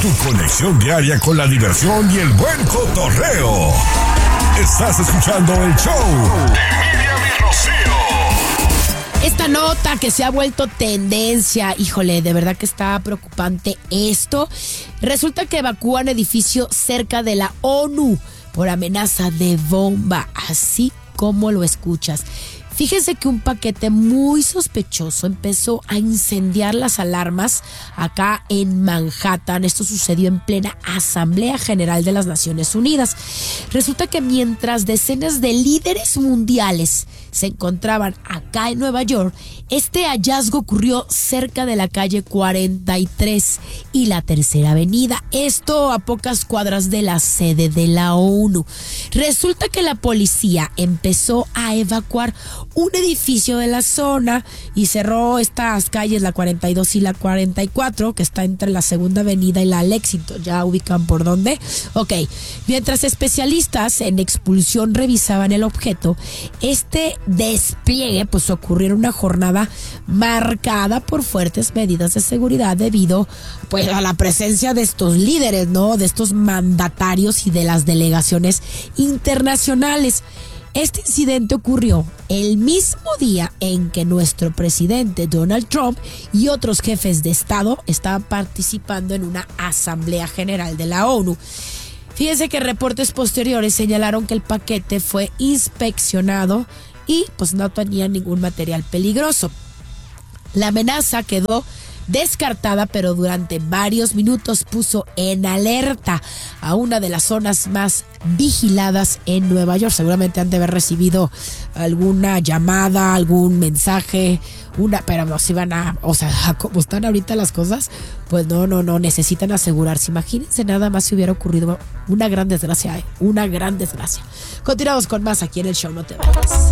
Tu conexión diaria con la diversión y el buen cotorreo. Estás escuchando el show de Miriam y Rocío. Esta nota que se ha vuelto tendencia, híjole, de verdad que está preocupante esto. Resulta que evacúan edificio cerca de la ONU por amenaza de bomba, así como lo escuchas. Fíjense que un paquete muy sospechoso empezó a incendiar las alarmas acá en Manhattan. Esto sucedió en plena Asamblea General de las Naciones Unidas. Resulta que mientras decenas de líderes mundiales se encontraban acá en Nueva York, este hallazgo ocurrió cerca de la calle 43 y la Tercera Avenida. Esto a pocas cuadras de la sede de la ONU. Resulta que la policía empezó a evacuar un edificio de la zona y cerró estas calles, la 42 y la 44, que está entre la Segunda Avenida y la Lexington. ¿Ya ubican por dónde? Ok. Mientras especialistas en expulsión revisaban el objeto, este despliegue pues ocurrió en una jornada marcada por fuertes medidas de seguridad debido pues a la presencia de estos líderes, ¿no? De estos mandatarios y de las delegaciones internacionales. Este incidente ocurrió el mismo día en que nuestro presidente Donald Trump y otros jefes de Estado estaban participando en una Asamblea General de la ONU. Fíjense que reportes posteriores señalaron que el paquete fue inspeccionado y pues no tenía ningún material peligroso. La amenaza quedó descartada, pero durante varios minutos puso en alerta a una de las zonas más vigiladas en Nueva York. Seguramente han de haber recibido alguna llamada, algún mensaje, pero no se van a, o sea, como están ahorita las cosas, pues no, necesitan asegurarse. Imagínense nada más si hubiera ocurrido una gran desgracia, una gran desgracia. Continuamos con más aquí en el show, no te vayas.